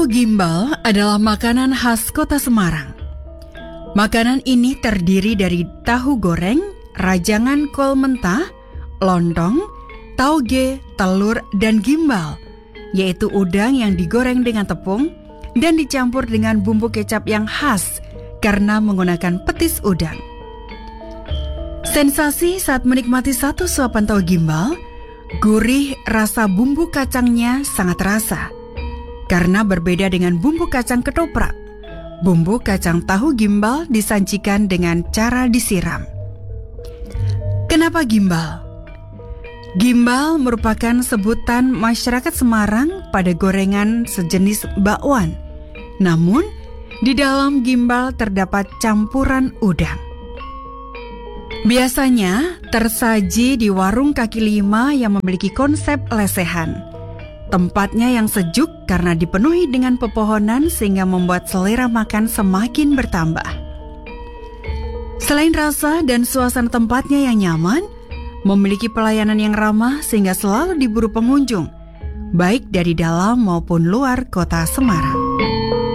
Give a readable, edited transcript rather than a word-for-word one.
Tahu gimbal adalah makanan khas kota Semarang. Makanan ini terdiri dari tahu goreng, rajangan kol mentah, lontong, tauge, telur, dan gimbal, yaitu udang yang digoreng dengan tepung dan dicampur dengan bumbu kecap yang khas karena menggunakan petis udang. Sensasi saat menikmati satu suapan tahu gimbal, gurih rasa bumbu kacangnya sangat terasa. Karena berbeda dengan bumbu kacang ketoprak, bumbu kacang tahu gimbal disajikan dengan cara disiram. Kenapa gimbal? Gimbal merupakan sebutan masyarakat Semarang pada gorengan sejenis bakwan. Namun, di dalam gimbal terdapat campuran udang. Biasanya tersaji di warung kaki lima yang memiliki konsep lesehan. Tempatnya yang sejuk karena dipenuhi dengan pepohonan sehingga membuat selera makan semakin bertambah. Selain rasa dan suasana tempatnya yang nyaman, memiliki pelayanan yang ramah sehingga selalu diburu pengunjung, baik dari dalam maupun luar kota Semarang.